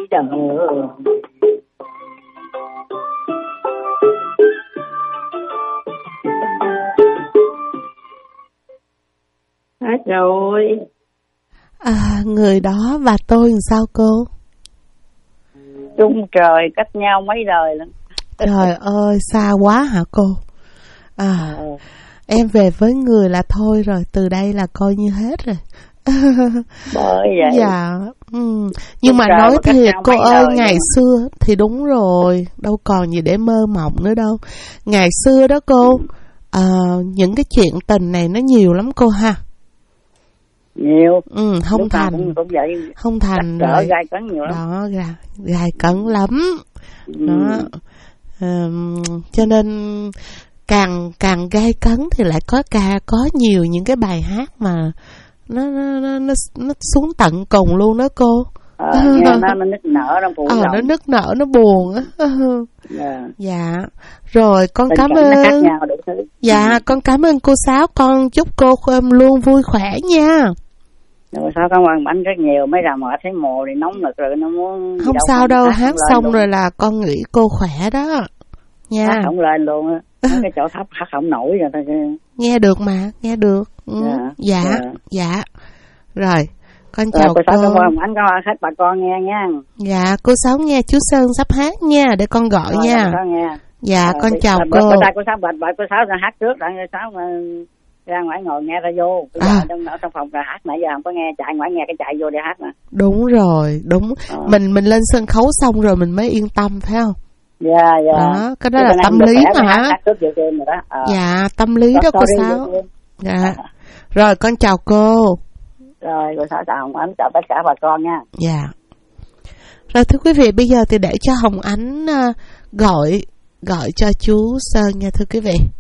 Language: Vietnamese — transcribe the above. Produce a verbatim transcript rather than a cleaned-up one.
chờ. Hết rồi. À, người đó và tôi làm sao cô? Chung trời cách nhau mấy đời lắm. Trời ơi, xa quá hả cô? À, à, em về với người là thôi rồi, từ đây là coi như hết rồi. Bởi vậy. Dạ. Ừ. Nhưng mà nói thiệt cô ơi, ngày xưa thì đúng rồi, đâu còn gì để mơ mộng nữa đâu. Ngày xưa đó cô, à, những cái chuyện tình này nó nhiều lắm cô ha. Nhiều. Ừ, không lúc thành cũng, cũng vậy. không thành rồi rồi. Gai cấn nhiều lắm. Đó, gai, gai cấn lắm. Ừ. Đó. À, cho nên càng càng gai cấn thì lại có ca có nhiều những cái bài hát mà nó nó nó nó, nó xuống tận cùng luôn đó cô. Ờ, nghe nó nó nức nở, nó phụ ờ, lòng. nó nức nở, nó buồn á. Yeah. Dạ. Rồi con Tình cảm ơn. ơn. Dạ, con cảm ơn cô Sáu, con chúc cô luôn vui khỏe nha. Rồi sao cảm ơn anh rất nhiều, mấy rằm mệt thấy mồ thì nóng nực rồi nó muốn. Không sao đâu, hát, hát xong luôn rồi là con nghĩ cô khỏe đó. Nha. Hát không lên luôn á. Cái chỗ thấp hát không nổi rồi ta. Nghe được mà, nghe được. Ừ. Dạ. Dạ. Dạ. Dạ. Rồi, con rồi, chào cô. cô. Cảm ơn anh, có hết bà con nghe nha. Dạ, cô Sáu nghe chú Sơn sắp hát nha, để con gọi rồi, nha. Nghe. Dạ, rồi, con bị, chào bà, cô. Bà, bà, cô Sáu, bà, bà, cô Sáu ra hát trước, rồi cô Sáu mà ra ngoài ngồi nghe ra vô. Bây giờ à. Trong, ở trong phòng ra hát nãy giờ không có nghe, chạy ngoài nghe cái chạy vô để hát nè. Đúng rồi, đúng. À. Mình mình lên sân khấu xong rồi mình mới yên tâm phải không? Dạ, dạ. Đó, cái đó là tâm lý mà hả? Hát trước dự rồi đó. À. Dạ, tâm lý đó cô Sáu. Dạ. Rồi, con chào cô. Rồi, cô Sáu chào Hồng Ánh, chào tất cả bà con nha. Dạ. Rồi thưa quý vị, bây giờ thì để cho Hồng Ánh uh, gọi gọi cho chú Sơn nha thưa quý vị.